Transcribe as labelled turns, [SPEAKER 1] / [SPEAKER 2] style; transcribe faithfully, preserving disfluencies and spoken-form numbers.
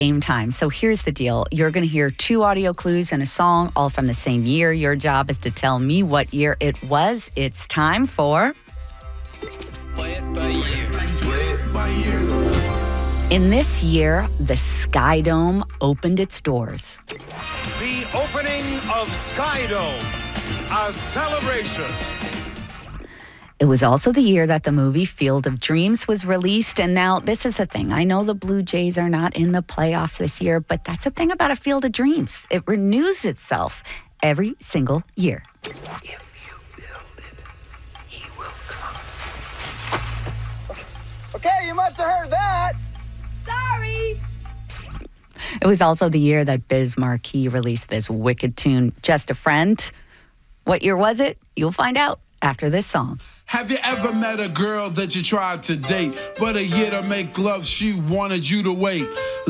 [SPEAKER 1] Same time. So here's the deal. You're going to hear two audio clues and a song, all from the same year. Your job is to tell me what year it was. It's time for...
[SPEAKER 2] Play it by year. Play it by year.
[SPEAKER 1] In this year, the Sky Dome opened its doors.
[SPEAKER 3] The opening of Sky Dome, a celebration.
[SPEAKER 1] It was also the year that the movie Field of Dreams was released. And now, this is the thing. I know the Blue Jays are not in the playoffs this year, but that's the thing about a Field of Dreams. It renews itself every single year.
[SPEAKER 2] If you build it, he will come.
[SPEAKER 4] Okay, you must have heard that.
[SPEAKER 5] Sorry.
[SPEAKER 1] It was also the year that Biz Markie released this wicked tune, Just a Friend. What year was it? You'll find out after this song.
[SPEAKER 6] Have you ever met a girl that you tried to date, but a year to make love, she wanted you to wait?